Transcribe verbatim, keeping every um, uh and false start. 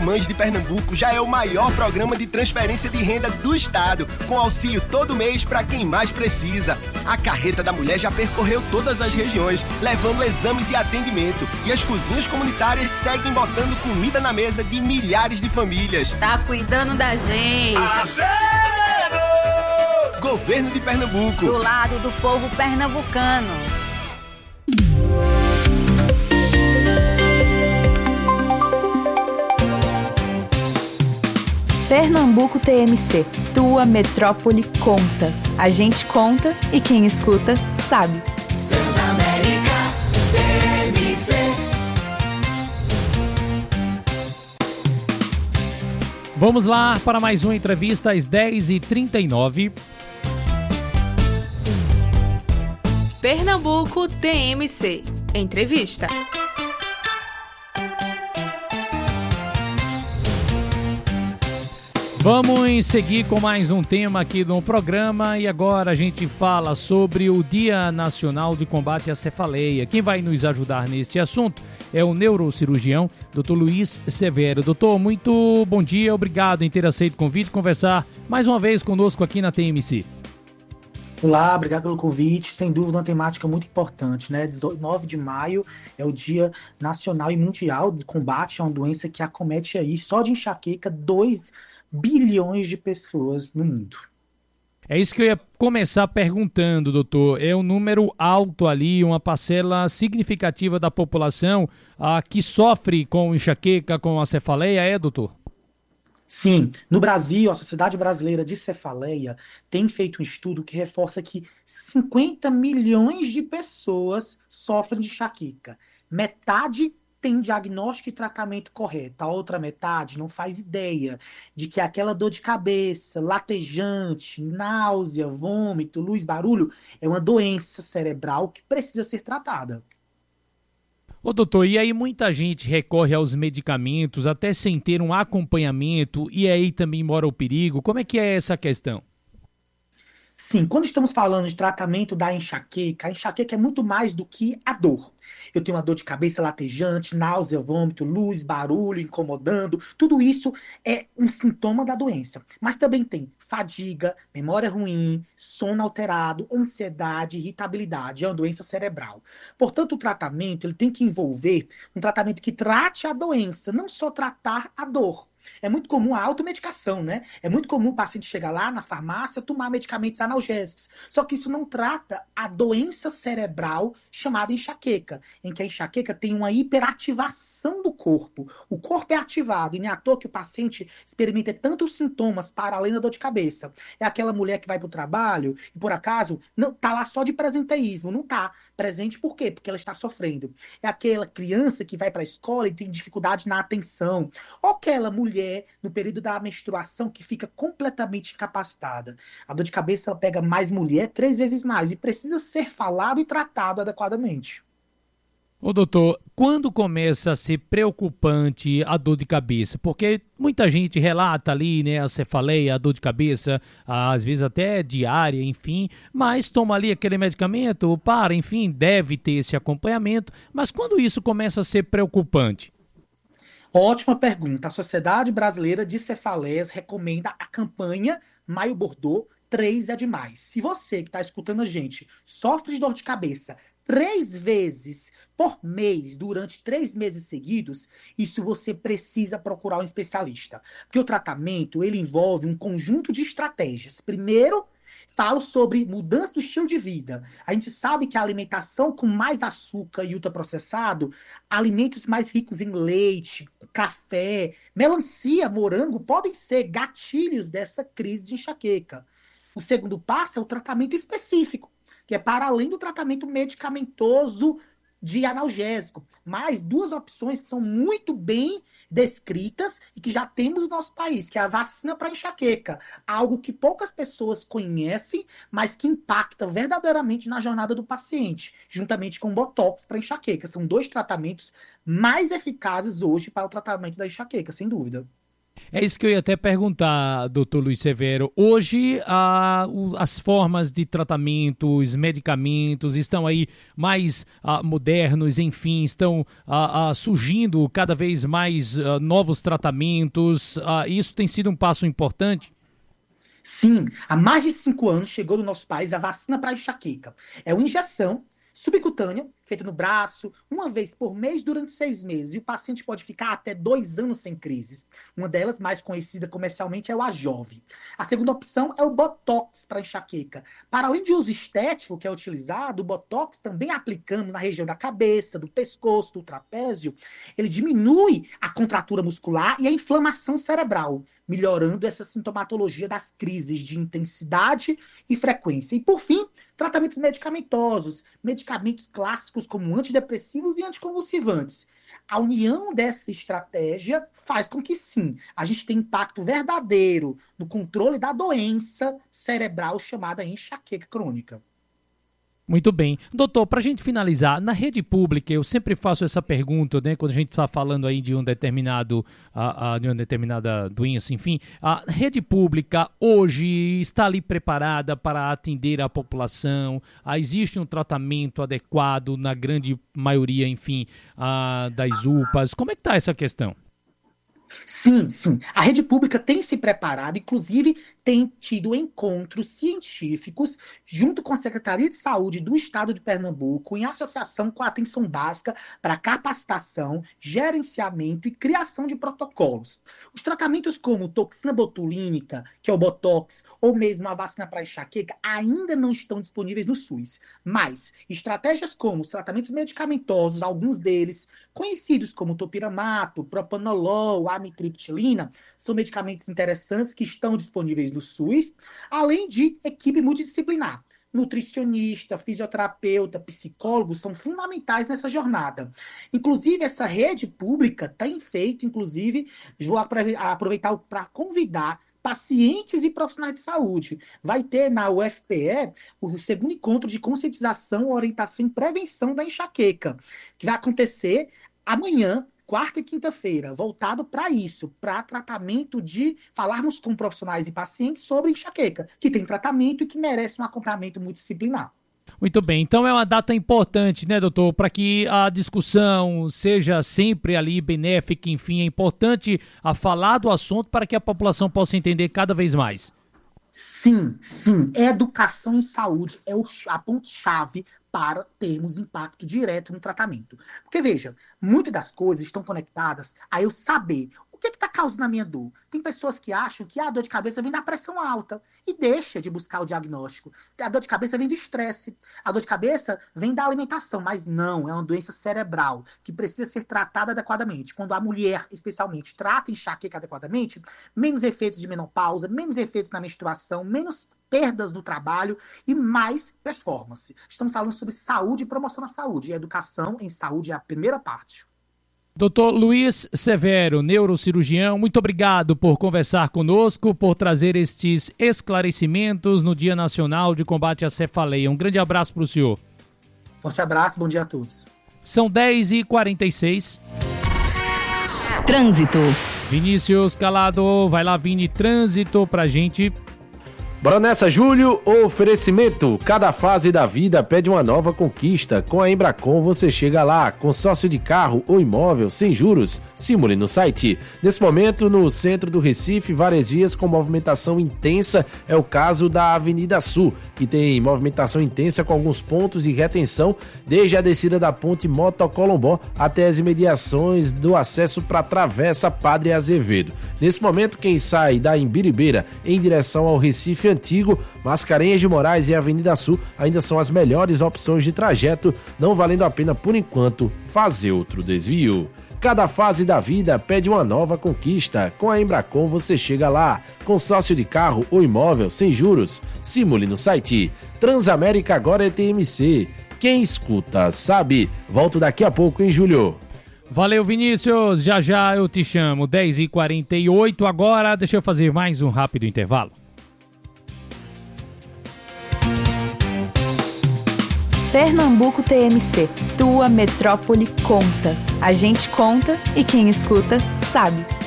Mães de Pernambuco já é o maior programa de transferência de renda do estado, com auxílio todo mês para quem mais precisa. A Carreta da Mulher já percorreu todas as regiões, levando exames e atendimento. E as cozinhas comunitárias seguem botando comida na mesa de milhares de famílias. Tá cuidando da gente. Acelerou! Governo de Pernambuco. Do lado do povo pernambucano. Pernambuco T M C, tua metrópole conta. A gente conta e quem escuta sabe. Transamérica T M C. Vamos lá para mais uma entrevista às dez e trinta e nove. Pernambuco T M C. Entrevista. Vamos seguir com mais um tema aqui no programa e agora a gente fala sobre o Dia Nacional de Combate à Cefaleia. Quem vai nos ajudar neste assunto é o neurocirurgião, doutor Luiz Severo. Doutor, muito bom dia, obrigado em ter aceito o convite e conversar mais uma vez conosco aqui na T M C. Olá, obrigado pelo convite. Sem dúvida, uma temática muito importante, né? nove de maio é o Dia Nacional e Mundial de Combate a uma doença que acomete aí, só de enxaqueca, dois bilhões de pessoas no mundo. É isso que eu ia começar perguntando, doutor. É um número alto ali, uma parcela significativa da população ah, que sofre com enxaqueca, com a cefaleia, é, doutor? Sim, no Brasil, a Sociedade Brasileira de Cefaleia tem feito um estudo que reforça que cinquenta milhões de pessoas sofrem de enxaqueca. Metade tem diagnóstico e tratamento correto. A outra metade não faz ideia de que aquela dor de cabeça, latejante, náusea, vômito, luz, barulho, é uma doença cerebral que precisa ser tratada. Ô doutor, e aí muita gente recorre aos medicamentos até sem ter um acompanhamento e aí também mora o perigo. Como é que é essa questão? Sim, quando estamos falando de tratamento da enxaqueca, a enxaqueca é muito mais do que a dor. Eu tenho uma dor de cabeça latejante, náusea, vômito, luz, barulho, incomodando. Tudo isso é um sintoma da doença. Mas também tem fadiga, memória ruim, sono alterado, ansiedade, irritabilidade. É uma doença cerebral. Portanto, o tratamento ele tem que envolver um tratamento que trate a doença, não só tratar a dor. É muito comum a automedicação, né? É muito comum o paciente chegar lá na farmácia, tomar medicamentos analgésicos. Só que isso não trata a doença cerebral chamada enxaqueca, em que a enxaqueca tem uma hiperativação do corpo. O corpo é ativado e nem à toa que o paciente experimenta tantos sintomas para além da dor de cabeça. É aquela mulher que vai para o trabalho e, por acaso, não tá lá só de presenteísmo, não tá presente por quê? Porque ela está sofrendo. É aquela criança que vai para a escola e tem dificuldade na atenção. Ou aquela mulher, no período da menstruação, que fica completamente incapacitada. A dor de cabeça ela pega mais mulher, três vezes mais, e precisa ser falado e tratado adequadamente. Ô doutor, quando começa a ser preocupante a dor de cabeça? Porque muita gente relata ali, né, a cefaleia, a dor de cabeça, às vezes até diária, enfim, mas toma ali aquele medicamento, para, enfim, deve ter esse acompanhamento, mas quando isso começa a ser preocupante? Ótima pergunta. A Sociedade Brasileira de Cefaleias recomenda a campanha Maio Bordô, três é demais. Se você que está escutando a gente sofre de dor de cabeça três vezes por mês, durante três meses seguidos, isso você precisa procurar um especialista. Porque o tratamento, ele envolve um conjunto de estratégias. Primeiro, falo sobre mudança do estilo de vida. A gente sabe que a alimentação com mais açúcar e ultraprocessado, alimentos mais ricos em leite, café, melancia, morango, podem ser gatilhos dessa crise de enxaqueca. O segundo passo é o tratamento específico, que é para além do tratamento medicamentoso de analgésico. Mais duas opções que são muito bem descritas e que já temos no nosso país, que é a vacina para enxaqueca. Algo que poucas pessoas conhecem, mas que impacta verdadeiramente na jornada do paciente, juntamente com o Botox para enxaqueca. São dois tratamentos mais eficazes hoje para o tratamento da enxaqueca, sem dúvida. É isso que eu ia até perguntar, doutor Luiz Severo. Hoje, ah, o, as formas de tratamento, os medicamentos estão aí mais ah, modernos, enfim, estão ah, ah, surgindo cada vez mais ah, novos tratamentos. Ah, isso tem sido um passo importante? Sim, há mais de cinco anos chegou no nosso país a vacina para enxaqueca. É uma injeção subcutânea, feita no braço, uma vez por mês durante seis meses. E o paciente pode ficar até dois anos sem crises. Uma delas, mais conhecida comercialmente, é o Ajove. A segunda opção é o Botox para enxaqueca. Para além de uso estético que é utilizado, o Botox também aplicamos na região da cabeça, do pescoço, do trapézio. Ele diminui a contratura muscular e a inflamação cerebral, melhorando essa sintomatologia das crises de intensidade e frequência. E, por fim, tratamentos medicamentosos, medicamentos clássicos como antidepressivos e anticonvulsivantes. A união dessa estratégia faz com que, sim, a gente tenha impacto verdadeiro no controle da doença cerebral chamada enxaqueca crônica. Muito bem. Doutor, para a gente finalizar, na rede pública, eu sempre faço essa pergunta, né, quando a gente está falando aí de um determinado, uh, uh, de uma determinada doença, enfim, a rede pública hoje está ali preparada para atender a população? Uh, existe um tratamento adequado na grande maioria, enfim, uh, das U P As? Como é que está essa questão? Sim, sim. A rede pública tem se preparado, inclusive tem tido encontros científicos junto com a Secretaria de Saúde do Estado de Pernambuco, em associação com a Atenção Básica para capacitação, gerenciamento e criação de protocolos. Os tratamentos como toxina botulínica, que é o Botox, ou mesmo a vacina para enxaqueca, ainda não estão disponíveis no SUS. Mas estratégias como os tratamentos medicamentosos, alguns deles conhecidos como topiramato, propanolol, amitriptilina, são medicamentos interessantes que estão disponíveis no SUS, além de equipe multidisciplinar. Nutricionista, fisioterapeuta, psicólogo são fundamentais nessa jornada. Inclusive, essa rede pública tem feito, inclusive, vou aproveitar para convidar pacientes e profissionais de saúde. Vai ter na U F P E o segundo encontro de conscientização, orientação e prevenção da enxaqueca, que vai acontecer amanhã, quarta e quinta-feira, voltado para isso, para tratamento de falarmos com profissionais e pacientes sobre enxaqueca, que tem tratamento e que merece um acompanhamento multidisciplinar. Muito bem, então é uma data importante, né, doutor, para que a discussão seja sempre ali benéfica, enfim, é importante a falar do assunto para que a população possa entender cada vez mais. Sim, sim, educação em saúde é o, a ponte-chave para termos impacto direto no tratamento. Porque, veja, muitas das coisas estão conectadas a eu saber o que está causando a minha dor. Tem pessoas que acham que a dor de cabeça vem da pressão alta e deixa de buscar o diagnóstico. A dor de cabeça vem do estresse. A dor de cabeça vem da alimentação, mas não, é uma doença cerebral que precisa ser tratada adequadamente. Quando a mulher, especialmente, trata enxaqueca adequadamente, menos efeitos de menopausa, menos efeitos na menstruação, menos perdas no trabalho e mais performance. Estamos falando sobre saúde e promoção da saúde. E a educação em saúde é a primeira parte. doutor Luiz Severo, neurocirurgião, muito obrigado por conversar conosco, por trazer estes esclarecimentos no Dia Nacional de Combate à Cefaleia. Um grande abraço para o senhor. Forte abraço, bom dia a todos. São dez e quarenta e seis. Trânsito. Vinícius Calado, vai lá, Vini, trânsito pra gente. Bora nessa, Júlio. Oferecimento. Cada fase da vida pede uma nova conquista. Com a Embracon você chega lá. Consórcio de carro ou imóvel sem juros. Simule no site. Nesse momento, no centro do Recife, várias vias com movimentação intensa. É o caso da Avenida Sul, que tem movimentação intensa com alguns pontos de retenção, desde a descida da ponte Motocolombó até as imediações do acesso para a Travessa Padre Azevedo. Nesse momento, quem sai da Imbiribeira em direção ao Recife Antigo, Mascarenhas de Moraes e Avenida Sul ainda são as melhores opções de trajeto, não valendo a pena, por enquanto, fazer outro desvio. Cada fase da vida pede uma nova conquista. Com a Embracon você chega lá. Consórcio de carro ou imóvel sem juros. Simule no site. Transamérica agora é T M C. Quem escuta sabe. Volto daqui a pouco, hein, Júlio? Valeu, Vinícius. Já já eu te chamo. dez e quarenta e oito agora. Deixa eu fazer mais um rápido intervalo. Pernambuco T M C, tua metrópole conta. A gente conta e quem escuta sabe.